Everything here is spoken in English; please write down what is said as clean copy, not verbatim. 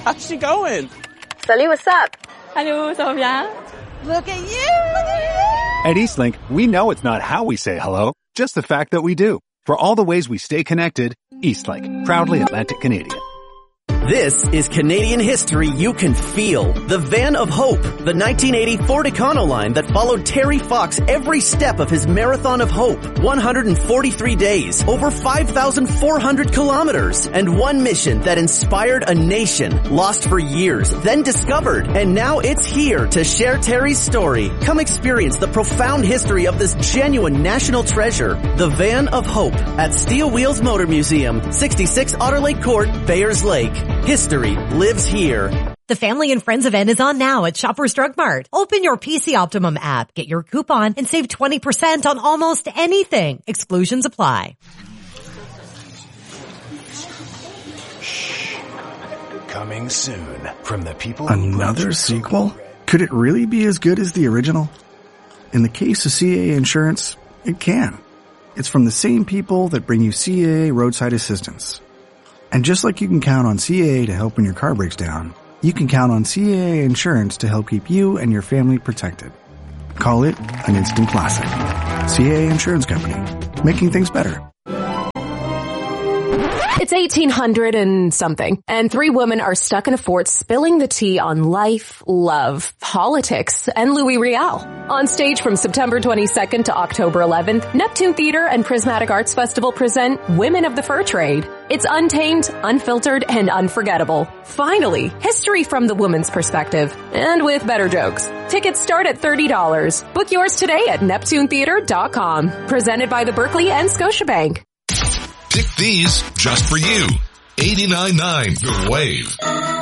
How's she going? Salut, what's up? Hello, ça va bien? Look at you! At Eastlink, we know it's not how we say hello, just the fact that we do. For all the ways we stay connected, Eastlink, proudly Atlantic Canadian. This is Canadian history you can feel. The Van of Hope, the 1980 Ford Econoline that followed Terry Fox every step of his Marathon of Hope. 143 days, over 5,400 kilometers, and one mission that inspired a nation. Lost for years, then discovered, and now it's here to share Terry's story. Come experience the profound history of this genuine national treasure. The Van of Hope at Steel Wheels Motor Museum, 66 Otter Lake Court, Bayers Lake. History lives here. The Family and Friends event is on now at Shoppers Drug Mart. Open your PC Optimum app, get your coupon, and save 20% on almost anything. Exclusions apply. Shh. Coming soon from the people. Another sequel? Could it really be as good as the original? In the case of CAA Insurance, it can. It's from the same people that bring you CAA Roadside Assistance. And just like you can count on CAA to help when your car breaks down, you can count on CAA Insurance to help keep you and your family protected. Call it an instant classic. CAA Insurance Company, making things better. It's 1800 and something, and three women are stuck in a fort spilling the tea on life, love, politics, and Louis Riel. On stage from September 22nd to October 11th, Neptune Theater and Prismatic Arts Festival present Women of the Fur Trade. It's untamed, unfiltered, and unforgettable. Finally, history from the woman's perspective, and with better jokes. Tickets start at $30. Book yours today at NeptuneTheater.com. Presented by the Berkeley and Scotiabank. Pick these just for you. 89.9 The Wave.